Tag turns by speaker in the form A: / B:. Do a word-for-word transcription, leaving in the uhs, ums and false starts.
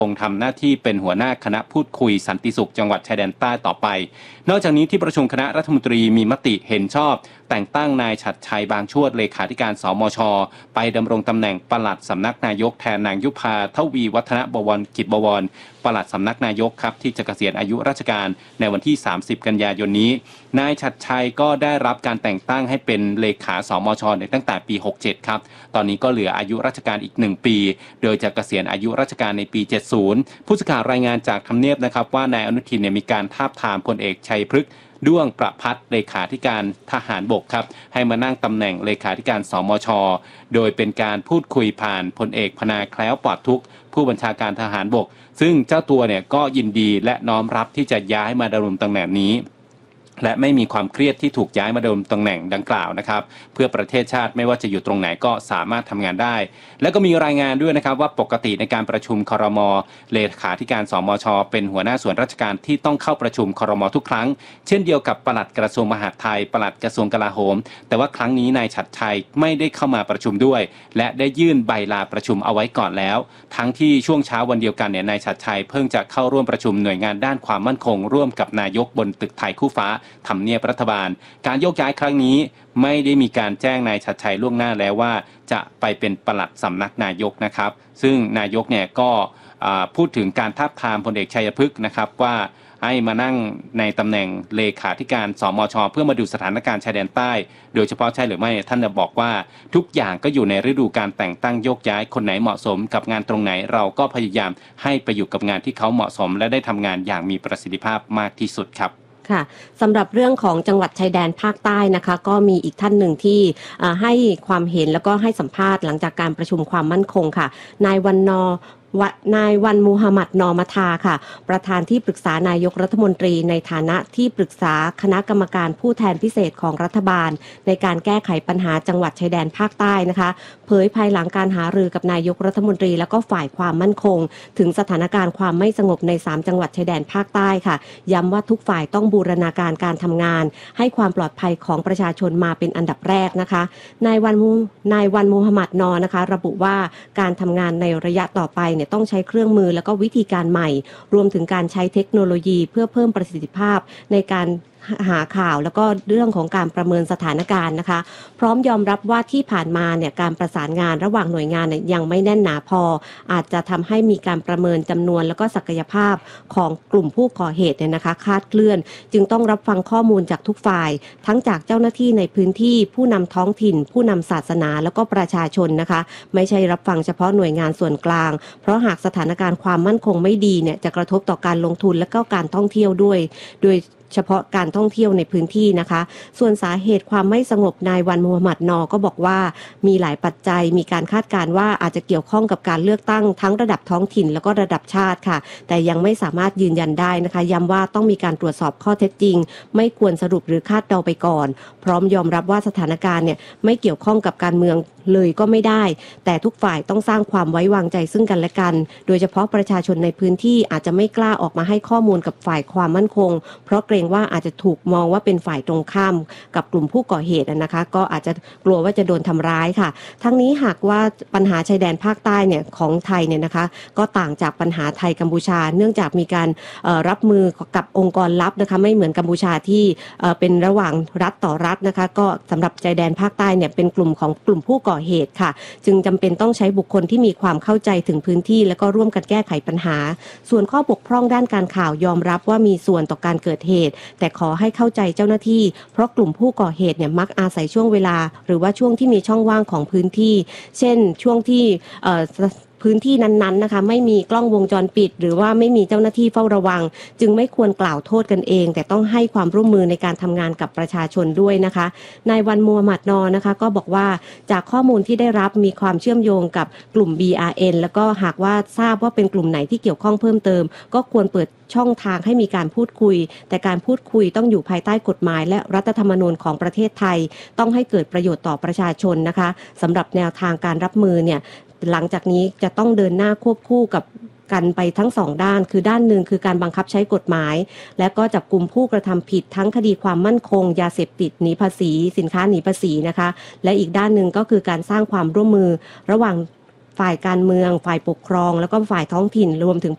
A: คงทำหน้าที่เป็นหัวหน้าคณะพูดคุยสันติสุขจังหวัดชายแดนใต้ต่อไปนอกจากนี้ที่ประชุมคณะรัฐมนตรีมีมติเห็นชอบแต่งตั้งนายฉัตรชัยบางชวดเลขาธิการสมช.ไปดำรงตำแหน่งปลัดสำนักนายกแทนนางยุพาทวีวัฒนบวรกิจบวรปลัดสำนักนายกครับที่จะเกษียณอายุราชการในวันที่สามสิบกันยายนนี้นายฉัตรชัยก็ได้รับการแต่งตั้งให้เป็นเลขาสมช.ในตั้งแต่ปีหกสิบเจ็ดครับตอนนี้ก็เหลืออายุราชการอีกหนึ่งปีโดยจะเกษียณอายุราชการในปีเจ็ดสิบผู้สื่อข่าวรายงานจากทำเนียบนะครับว่านายอนุทินเนี่ยมีการทาบทามพลเอกชัยพฤกษ์ด้วงประภัตเลขาธิการทหารบกครับให้มานั่งตำแหน่งเลขาธิการสมช.โดยเป็นการพูดคุยผ่านพลเอกพนาแคล้วปลอดทุกข์ผู้บัญชาการทหารบกซึ่งเจ้าตัวเนี่ยก็ยินดีและน้อมรับที่จะย้ายมาดำรงตำแหน่งนี้และไม่มีความเครียดที่ถูกย้ายมาดำรงตำแหน่งดังกล่าวนะครับเพื่อประเทศชาติไม่ว่าจะอยู่ตรงไหนก็สามารถทำงานได้และก็มีรายงานด้วยนะครับว่าปกติในการประชุมครม.เลขาธิการสมช.เป็นหัวหน้าส่วนราชการที่ต้องเข้าประชุมครม.ทุกครั้งเช่นเดียวกับปลัดกระทรวงมหาดไทยปลัดกระทรวงกลาโหมแต่ว่าครั้งนี้นายฉัตรชัยไม่ได้เข้ามาประชุมด้วยและได้ยื่นใบลาประชุมเอาไว้ก่อนแล้วทั้งที่ช่วงเช้าวันเดียวกันเนี่ยนายฉัตรชัยเพิ่งจะเข้าร่วมประชุมหน่วยงานด้านความมั่นคงร่วมกับนายกบนตึกไทยคู่ฟ้าทำเนียบรัฐบาลการโยกย้ายครั้งนี้ไม่ได้มีการแจ้งนายฉัตรชัยล่วงหน้าแล้วว่าจะไปเป็นปลัดสำนักนายกนะครับซึ่งนายกเนี่ยก็พูดถึงการทาบทามพลเอกชัยพฤกษ์นะครับว่าให้มานั่งในตำแหน่งเลขาธิการสมช.เพื่อมาดูสถานการณ์ชายแดนใต้โดยเฉพาะใช่หรือไม่ท่านจะบอกว่าทุกอย่างก็อยู่ในฤดูการแต่งตั้งโยกย้ายคนไหนเหมาะสมกับงานตรงไหนเราก็พยายามให้ไปอยู่กับงานที่เขาเหมาะสมและได้ทำงานอย่างมีประสิทธิภาพมากที่สุดครับ
B: ค่ะสำหรับเรื่องของจังหวัดชายแดนภาคใต้นะคะก็มีอีกท่านหนึ่งที่ให้ความเห็นแล้วก็ให้สัมภาษณ์หลังจากการประชุมความมั่นคงค่ะนายวันนอนายวันมูฮัมหมัดนอมทาค่ะประธานที่ปรึกษานายกรัฐมนตรีในฐานะที่ปรึกษาคณะกรรมการผู้แทนพิเศษของรัฐบาลในการแก้ไขปัญหาจังหวัดชายแดนภาคใต้นะคะเผยภายหลังการหารือกับนายกรัฐมนตรีแล้วก็ฝ่ายความมั่นคงถึงสถานการณ์ความไม่สงบในสามจังหวัดชายแดนภาคใต้ค่ะย้ำว่าทุกฝ่ายต้องบูรณาการการทำงานให้ความปลอดภัยของประชาชนมาเป็นอันดับแรกนะคะนายวันนายวันมูฮัมหมัดนอนะคะระบุว่าการทำงานในระยะต่อไปต้องใช้เครื่องมือแล้วก็วิธีการใหม่รวมถึงการใช้เทคโนโลยีเพื่อเพิ่มประสิทธิภาพในการหาข่าวแล้วก็เรื่องของการประเมินสถานการณ์นะคะพร้อมยอมรับว่าที่ผ่านมาเนี่ยการประสานงานระหว่างหน่วยงานเนี่ยยังไม่แน่นหนาพออาจจะทำให้มีการประเมินจำนวนแล้วก็ศักยภาพของกลุ่มผู้ก่อเหตุเนี่ยนะคะคลาดเคลื่อนจึงต้องรับฟังข้อมูลจากทุกฝ่ายทั้งจากเจ้าหน้าที่ในพื้นที่ผู้นำท้องถิ่นผู้นำศาสนาแล้วก็ประชาชนนะคะไม่ใช่รับฟังเฉพาะหน่วยงานส่วนกลางเพราะหากสถานการณ์ความมั่นคงไม่ดีเนี่ยจะกระทบต่อการลงทุนและก็การท่องเที่ยวด้วยโดยเฉพาะการท่องเที่ยวในพื้นที่นะคะส่วนสาเหตุความไม่สงบนายวันมูฮัมหมัดนอก็บอกว่ามีหลายปัจจัยมีการคาดการณ์ว่าอาจจะเกี่ยวข้องกับการเลือกตั้งทั้งระดับท้องถิ่นแล้วก็ระดับชาติค่ะแต่ยังไม่สามารถยืนยันได้นะคะย้ำว่าต้องมีการตรวจสอบข้อเท็จจริงไม่ควรสรุปหรือคาดเดาไปก่อนพร้อมยอมรับว่าสถานการณ์เนี่ยไม่เกี่ยวข้องกับการเมืองเลยก็ไม่ได้แต่ทุกฝ่ายต้องสร้างความไว้วางใจซึ่งกันและกันโดยเฉพาะประชาชนในพื้นที่อาจจะไม่กล้าออกมาให้ข้อมูลกับฝ่ายความมั่นคงเพราะเกรงว่าอาจจะถูกมองว่าเป็นฝ่ายตรงข้ามกับกลุ่มผู้ก่อเหตุนะคะก็อาจจะกลัวว่าจะโดนทำร้ายค่ะทั้งนี้หากว่าปัญหาชายแดนภาคใต้เนี่ยของไทยเนี่ยนะคะก็ต่างจากปัญหาไทยกัมพูชาเนื่องจากมีการรับมือกับองค์กรลับนะคะไม่เหมือนกัมพูชาที่เป็นระหว่างรัฐต่อรัฐนะคะก็สำหรับชายแดนภาคใต้เนี่ยเป็นกลุ่มของกลุ่มผู้ก่อเหตุค่ะจึงจำเป็นต้องใช้บุคคลที่มีความเข้าใจถึงพื้นที่และก็ร่วมกันแก้ไขปัญหาส่วนข้อบกพร่องด้านการข่าวยอมรับว่ามีส่วนต่อการเกิดเหตุแต่ขอให้เข้าใจเจ้าหน้าที่เพราะกลุ่มผู้ก่อเหตุเนี่ยมักอาศัยช่วงเวลาหรือว่าช่วงที่มีช่องว่างของพื้นที่เช่นช่วงที่เอ่อพื้นที่นั้นๆนะคะไม่มีกล้องวงจรปิดหรือว่าไม่มีเจ้าหน้าที่เฝ้าระวังจึงไม่ควรกล่าวโทษกันเองแต่ต้องให้ความร่วมมือในการทำงานกับประชาชนด้วยนะคะนายวันมูฮัมหมัดนอนะคะก็บอกว่าจากข้อมูลที่ได้รับมีความเชื่อมโยงกับกลุ่ม บี อาร์ เอ็น แล้วก็หากว่าทราบว่าเป็นกลุ่มไหนที่เกี่ยวข้องเพิ่มเติมก็ควรเปิดช่องทางให้มีการพูดคุยแต่การพูดคุยต้องอยู่ภายใต้กฎหมายและรัฐธรรมนูญของประเทศไทยต้องให้เกิดประโยชน์ต่อประชาชนนะคะสำหรับแนวทางการรับมือเนี่ยหลังจากนี้จะต้องเดินหน้าควบคู่กับกันไปทั้งสองด้านคือด้านหนึ่งคือการบังคับใช้กฎหมายและก็จับกุมผู้กระทำผิดทั้งคดีความมั่นคงยาเสพติดหนีภาษีสินค้าหนีภาษีนะคะและอีกด้านหนึ่งก็คือการสร้างความร่วมมือระหว่างฝ่ายการเมืองฝ่ายปกครองแล้วก็ฝ่ายท้องถิ่นรวมถึง